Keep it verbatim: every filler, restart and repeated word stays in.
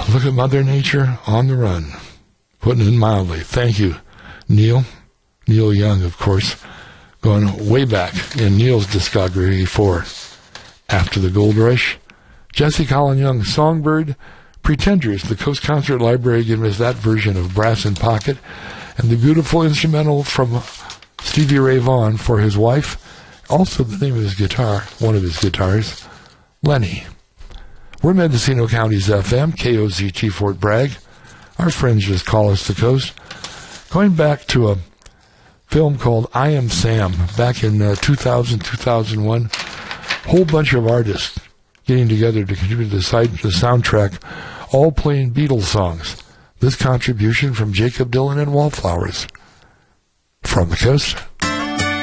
Look at Mother Nature on the run. Putting it mildly. Thank you, Neil. Neil Young, of course. Going way back in Neil's discography for After the Gold Rush. Jesse Colin Young, Songbird. Pretenders, the Coast Concert Library gave us that version of Brass in Pocket. And the beautiful instrumental from Stevie Ray Vaughan for his wife. Also the name of his guitar, one of his guitars, Lenny. We're Mendocino County's F M, K O Z T Fort Bragg. Our friends just call us the coast. Going back to a film called I Am Sam, back in uh, two thousand, two thousand one. Whole bunch of artists getting together to contribute to the, side, the soundtrack, all playing Beatles songs. This contribution from Jacob Dylan and Wallflowers. From the coast.